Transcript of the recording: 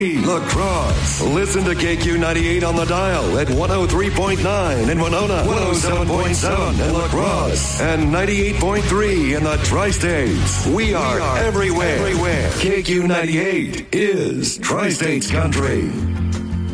La Crosse. Listen to KQ98 on the dial at 103.9 in Winona, 107.7 in La Crosse, and 98.3 in the Tri-States. We are everywhere. KQ98 is Tri-States Country.